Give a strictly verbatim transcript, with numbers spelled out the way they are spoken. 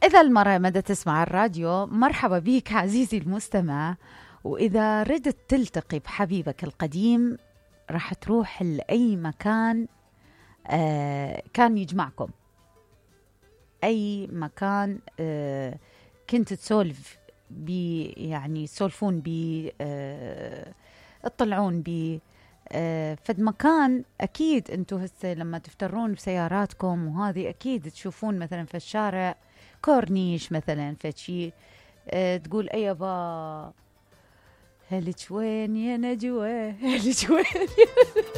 إذا المرة مدى تسمع الراديو، مرحبا بيك عزيزي المستمع. وإذا ردت تلتقي بحبيبك القديم راح تروح لأي مكان آه كان يجمعكم، أي مكان آه كنت تسولف بي، يعني تسولفون بي، آه تطلعون بي، آه فد مكان. أكيد أنتوا هسه لما تفترون بسياراتكم وهذه أكيد تشوفون مثلا في الشارع كورنيش مثلا فشي، أه تقول أي با هلك وين يا نجوى، هلك وين